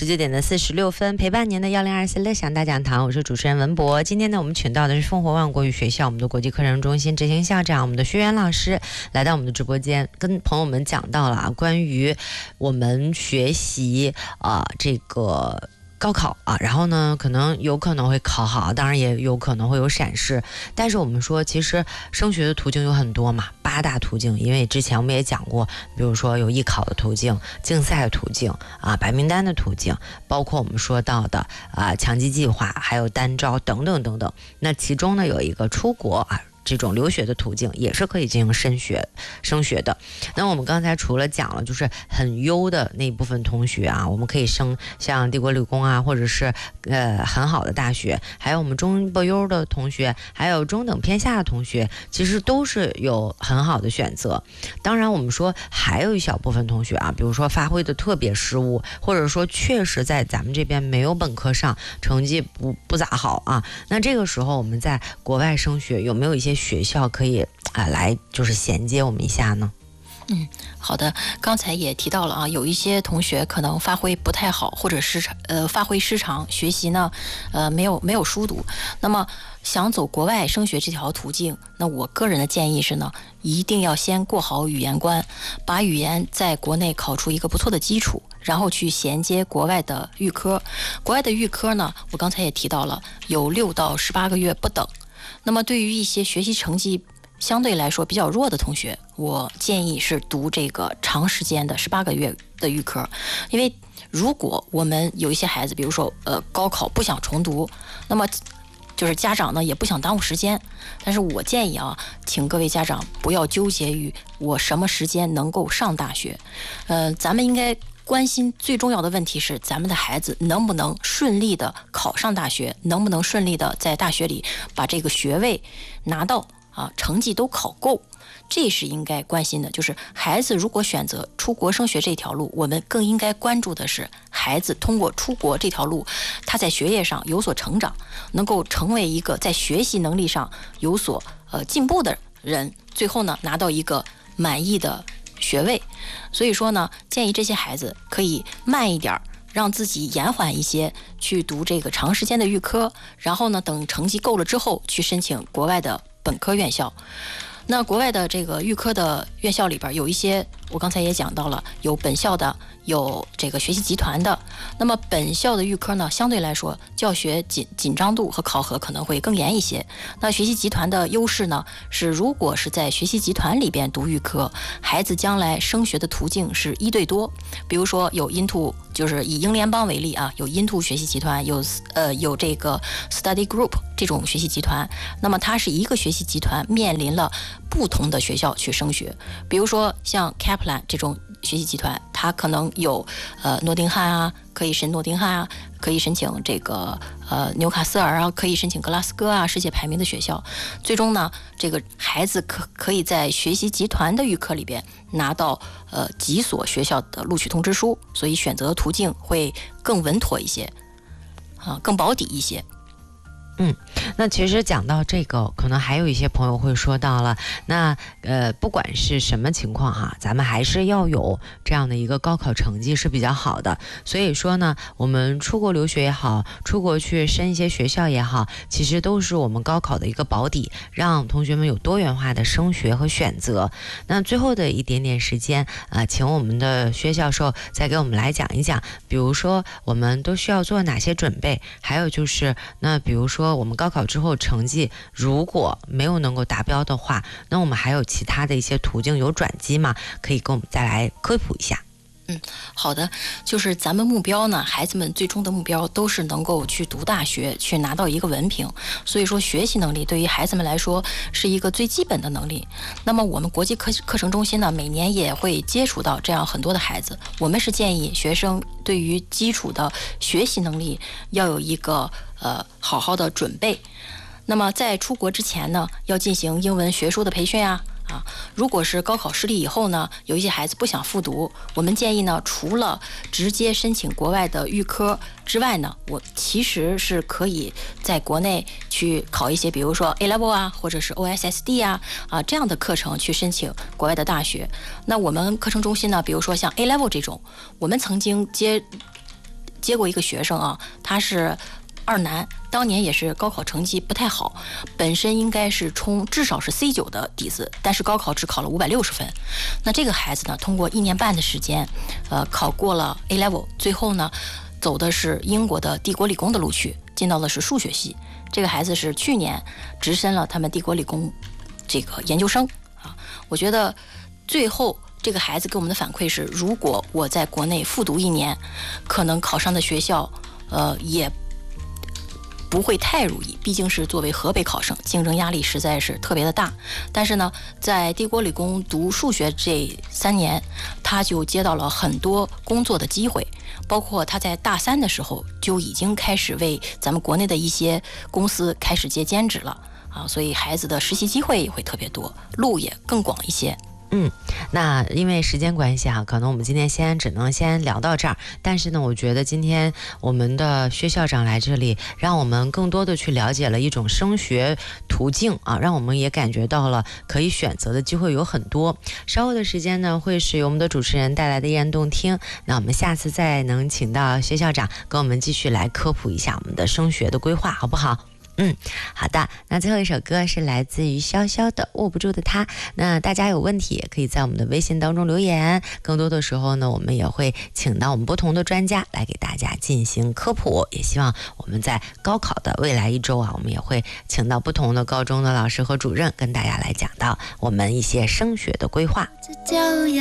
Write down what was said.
19点的46分，陪伴您的1024乐享大讲堂，我是主持人文博。今天呢，我们请到的是凤凰万国语学校我们的国际课程中心执行校长，我们的薛源老师来到我们的直播间，跟朋友们讲到了关于我们学习这个高考然后呢可能有可能会考好，当然也有可能会有闪失，但是我们说其实升学的途径有很多嘛，8大途径，因为之前我们也讲过，比如说有艺考的途径、竞赛的途径白名单的途径，包括我们说到的强基计划，还有单招等等等等。那其中呢有一个出国这种留学的途径也是可以进行升学的。那我们刚才除了讲了就是很优的那部分同学我们可以升像帝国理工或者是很好的大学，还有我们中不优的同学，还有中等偏下的同学，其实都是有很好的选择。当然我们说还有一小部分同学比如说发挥的特别失误，或者说确实在咱们这边没有本科上，成绩不咋好那这个时候我们在国外升学有没有一些学校可以来就是衔接我们一下呢？ 好的，刚才也提到了有一些同学可能发挥不太好，或者是发挥失常，学习呢没有疏读。那么想走国外升学这条途径，那我个人的建议是呢，一定要先过好语言关，把语言在国内考出一个不错的基础，然后去衔接国外的预科。国外的预科呢，我刚才也提到了，有6到18个月不等。那么对于一些学习成绩相对来说比较弱的同学，我建议是读这个长时间的18个月的预科。因为如果我们有一些孩子，比如说高考不想重读，那么就是家长呢也不想耽误时间，但是我建议请各位家长不要纠结于我什么时间能够上大学。咱们应该关心最重要的问题是咱们的孩子能不能顺利的考上大学，能不能顺利的在大学里把这个学位拿到成绩都考够，这是应该关心的。就是孩子如果选择出国升学这条路，我们更应该关注的是孩子通过出国这条路，他在学业上有所成长，能够成为一个在学习能力上有所进步的人，最后呢拿到一个满意的学位。所以说呢，建议这些孩子可以慢一点，让自己延缓一些去读这个长时间的预科，然后呢等成绩够了之后去申请国外的本科院校。那国外的这个预科的院校里边有一些，我刚才也讲到了，有本校的，有这个学习集团的。那么本校的预科呢，相对来说教学紧张度和考核可能会更严一些。那学习集团的优势呢，是如果是在学习集团里边读预科，孩子将来升学的途径是1对多。比如说有Into，就是以英联邦为例有Into学习集团，有这个 Study Group 这种学习集团。那么它是一个学习集团面临了不同的学校去升学。比如说像 Kaplan 这种学习集团，它可能有诺丁汉可以申诺丁汉可以申请这个纽卡斯尔可以申请格拉斯哥世界排名的学校。最终呢，这个孩子可以在学习集团的预科里边拿到几所学校的录取通知书，所以选择途径会更稳妥一些更保底一些。 那其实讲到这个，可能还有一些朋友会说到了，那不管是什么情况咱们还是要有这样的一个高考成绩是比较好的。所以说呢，我们出国留学也好，出国去申一些学校也好，其实都是我们高考的一个保底，让同学们有多元化的升学和选择。那最后的一点点时间请我们的薛教授再给我们来讲一讲，比如说我们都需要做哪些准备，还有就是那比如说我们高考之后成绩如果没有能够达标的话，那我们还有其他的一些途径有转机吗？可以跟我们再来科普一下。 好的，就是咱们目标呢，孩子们最终的目标都是能够去读大学，去拿到一个文凭。所以说学习能力对于孩子们来说是一个最基本的能力。那么我们国际课程中心呢，每年也会接触到这样很多的孩子。我们是建议学生对于基础的学习能力要有一个好好的准备。那么在出国之前呢，要进行英文学术的培训如果是高考失利以后呢，有一些孩子不想复读，我们建议呢，除了直接申请国外的预科之外呢，我其实是可以在国内去考一些，比如说 A Level 或者是 OSSD 这样的课程去申请国外的大学。那我们课程中心呢，比如说像 A Level 这种，我们曾经接过一个学生啊，他是二男，当年也是高考成绩不太好，本身应该是冲至少是 C9 的底子，但是高考只考了560分。那这个孩子呢，通过1年半的时间，考过了 A level， 最后呢，走的是英国的帝国理工的录取，进到的是数学系。这个孩子是去年直升了他们帝国理工这个研究生啊。我觉得最后这个孩子给我们的反馈是，如果我在国内复读1年，可能考上的学校也不会太如意，毕竟是作为河北考生，竞争压力实在是特别的大。但是呢，在帝国理工读数学这3年，他就接到了很多工作的机会，包括他在大3的时候就已经开始为咱们国内的一些公司开始接兼职了啊，所以孩子的实习机会也会特别多，路也更广一些。 那因为时间关系啊，可能我们今天只能先聊到这儿。但是呢，我觉得今天我们的薛校长来这里，让我们更多的去了解了一种升学途径啊，让我们也感觉到了可以选择的机会有很多。稍后的时间呢，会是由我们的主持人带来的一言动听。那我们下次再能请到薛校长跟我们继续来科普一下我们的升学的规划，好不好？好的，那最后一首歌是来自于潇潇的《握不住的他》。那大家有问题也可以在我们的微信当中留言，更多的时候呢，我们也会请到我们不同的专家来给大家进行科普。也希望我们在高考的未来1周啊，我们也会请到不同的高中的老师和主任跟大家来讲到我们一些升学的规划。